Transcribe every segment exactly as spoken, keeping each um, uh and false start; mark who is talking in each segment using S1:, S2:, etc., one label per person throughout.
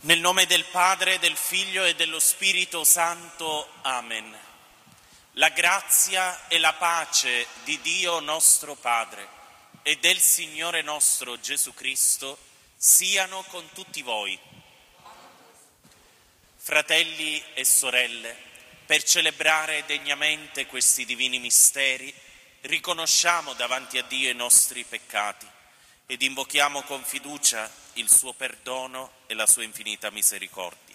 S1: Nel nome del Padre, del Figlio e dello Spirito Santo. Amen. La grazia e la pace di Dio nostro Padre e del Signore nostro Gesù Cristo siano con tutti voi. Fratelli e sorelle, per celebrare degnamente questi divini misteri, riconosciamo davanti a Dio i nostri peccati ed invochiamo con fiducia il suo perdono e la sua infinita misericordia.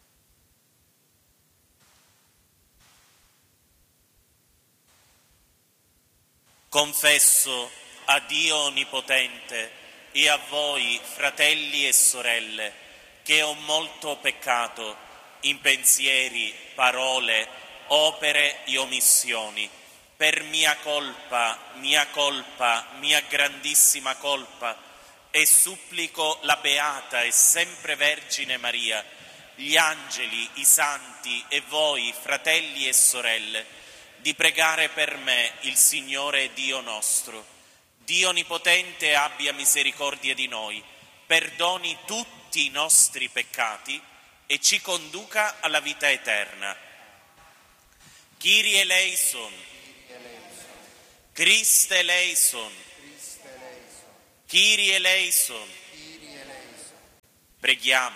S1: Confesso a Dio Onnipotente e a voi, fratelli e sorelle, che ho molto peccato in pensieri, parole, opere e omissioni, per mia colpa, mia colpa, mia grandissima colpa, e supplico la Beata e sempre Vergine Maria, gli angeli, i santi e voi, fratelli e sorelle, di pregare per me il Signore Dio nostro. Dio Onnipotente abbia misericordia di noi, perdoni tutti i nostri peccati e ci conduca alla vita eterna. Kyrie eleison, Christe eleison, Kyrie eleison. Preghiamo.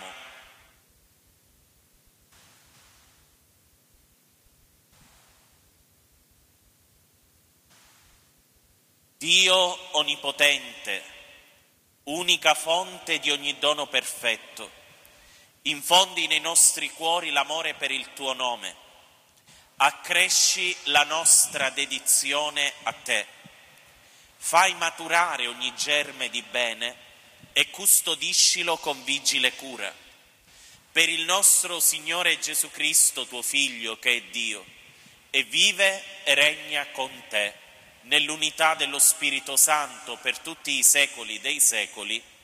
S1: Dio Onnipotente, unica fonte di ogni dono perfetto, infondi nei nostri cuori l'amore per il tuo nome, accresci la nostra dedizione a te, fai maturare ogni germe di bene e custodiscilo con vigile cura. Per il nostro Signore Gesù Cristo, tuo Figlio, che è Dio, e vive e regna con te, nell'unità dello Spirito Santo per tutti i secoli dei secoli.